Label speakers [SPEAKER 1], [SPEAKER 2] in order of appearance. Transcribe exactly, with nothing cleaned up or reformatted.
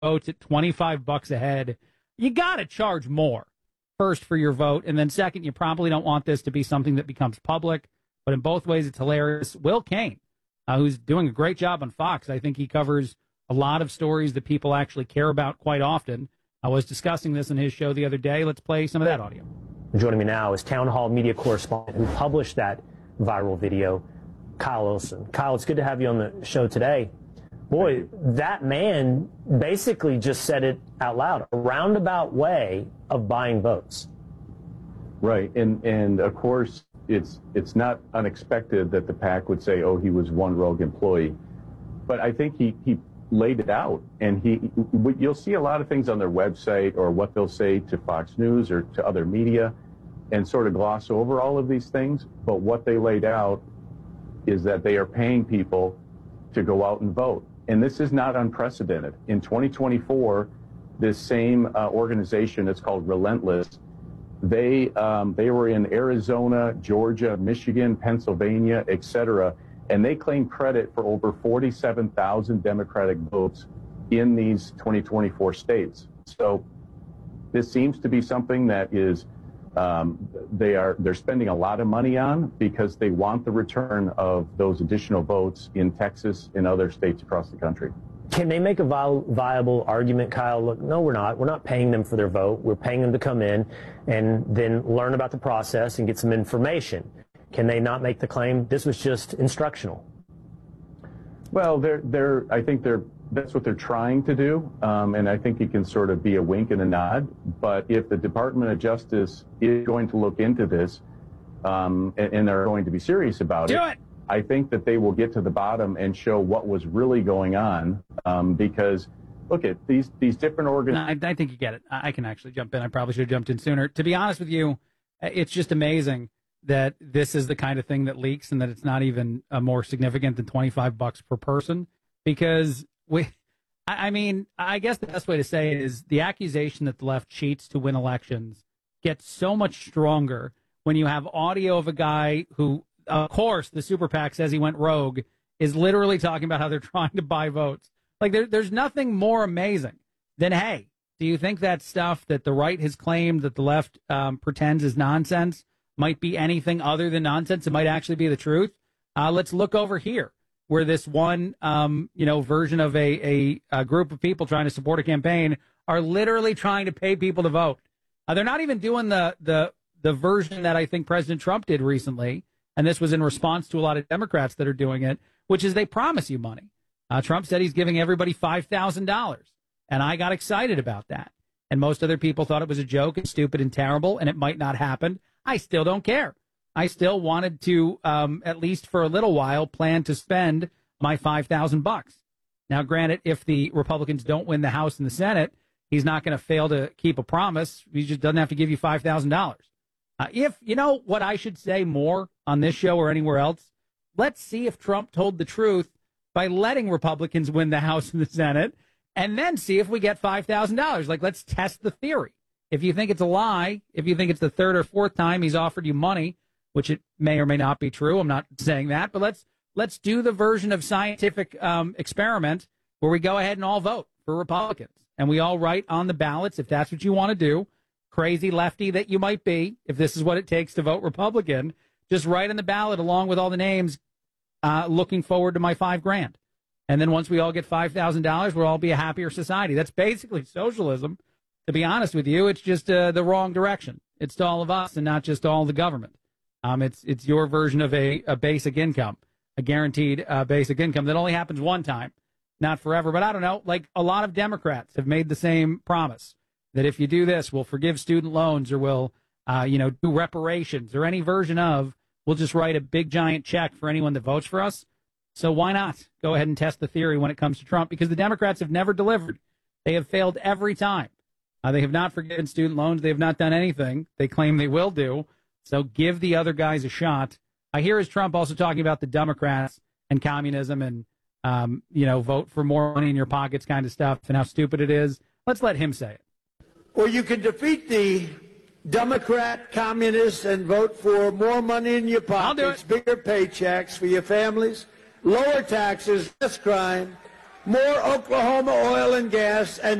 [SPEAKER 1] votes at twenty-five bucks a head, you got to charge more. First for your vote, and then second, you probably don't want this to be something that becomes public. But in both ways, it's hilarious. Will Cain, uh, who's doing a great job on Fox, I think he covers a lot of stories that people actually care about quite often. I was discussing this in his show the other day. Let's play some of that audio.
[SPEAKER 2] Joining me now is Town Hall media correspondent who published that viral video, Kyle Olson. Kyle, it's good to have you on the show today. Boy, that man basically just said it out loud, a roundabout way of buying votes.
[SPEAKER 3] Right, and and of course, it's it's not unexpected that the PAC would say, oh, he was one rogue employee. But I think he, he laid it out, and he you'll see a lot of things on their website or what they'll say to Fox News or to other media and sort of gloss over all of these things. But what they laid out is that they are paying people to go out and vote. And this is not unprecedented. In twenty twenty-four, this same uh, organization, it's called Relentless, they um, they were in Arizona, Georgia, Michigan, Pennsylvania, et cetera, and they claimed credit for over forty-seven thousand Democratic votes in these twenty twenty-four states. So this seems to be something that is um, they are they're spending a lot of money on because they want the return of those additional votes in Texas and other states across the country.
[SPEAKER 2] Can they make a vi- viable argument, Kyle? Look, no, we're not. We're not paying them for their vote. We're paying them to come in and then learn about the process and get some information. Can they not make the claim this was just instructional?
[SPEAKER 3] Well, they're they're I think they're that's what they're trying to do, um, and I think it can sort of be a wink and a nod. But if the Department of Justice is going to look into this, um, and, and they're going to be serious about
[SPEAKER 1] do
[SPEAKER 3] it,
[SPEAKER 1] it,
[SPEAKER 3] I think that they will get to the bottom and show what was really going on. Um, because look at these these different organizations.
[SPEAKER 1] No, I, I think you get it. I, I can actually jump in. I probably should have jumped in sooner. To be honest with you, it's just amazing that this is the kind of thing that leaks and that it's not even uh, more significant than twenty-five bucks per person. Because we, I, I mean, I guess the best way to say it is the accusation that the left cheats to win elections gets so much stronger when you have audio of a guy who, of course, the super PAC says he went rogue, is literally talking about how they're trying to buy votes. Like, there, there's nothing more amazing than, hey, do you think that stuff that the right has claimed that the left um, pretends is nonsense might be anything other than nonsense? It might actually be the truth. Uh, let's look over here, where this one, um, you know, version of a, a, a group of people trying to support a campaign are literally trying to pay people to vote. Uh, they're not even doing the, the the version that I think President Trump did recently, and this was in response to a lot of Democrats that are doing it, which is they promise you money. Uh, Trump said he's giving everybody five thousand dollars, and I got excited about that. And most other people thought it was a joke and stupid and terrible, and it might not happen. I still don't care. I still wanted to, um, at least for a little while, plan to spend my five thousand bucks. Now, granted, if the Republicans don't win the House and the Senate, he's not going to fail to keep a promise. He just doesn't have to give you five thousand dollars. Uh, if, you know what I should say more on this show or anywhere else? Let's see if Trump told the truth by letting Republicans win the House and the Senate, and then see if we get five thousand dollars. Like, let's test the theory. If you think it's a lie, if you think it's the third or fourth time he's offered you money, which it may or may not be true, I'm not saying that, but let's let's do the version of scientific um, experiment where we go ahead and all vote for Republicans. And we all write on the ballots, if that's what you want to do, crazy lefty that you might be, if this is what it takes to vote Republican, just write on the ballot along with all the names, uh, looking forward to my five grand. And then once we all get five thousand dollars, we'll all be a happier society. That's basically socialism. To be honest with you, it's just uh, the wrong direction. It's to all of us and not just to all the government. Um, it's it's your version of a, a basic income, a guaranteed uh, basic income that only happens one time, not forever. But I don't know, like a lot of Democrats have made the same promise that if you do this, we'll forgive student loans or we'll, uh, you know, do reparations or any version of, we'll just write a big giant check for anyone that votes for us. So why not go ahead and test the theory when it comes to Trump? Because the Democrats have never delivered. They have failed every time. Uh, they have not forgiven student loans. They have not done anything they claim they will do. So give the other guys a shot. I hear is Trump also talking about the Democrats and communism and, um, you know, vote for more money in your pockets kind of stuff and how stupid it is. Let's let him say it.
[SPEAKER 4] Or you can defeat the Democrat communists and vote for more money in your pockets, bigger paychecks for your families, lower taxes, less crime, more Oklahoma oil and gas, and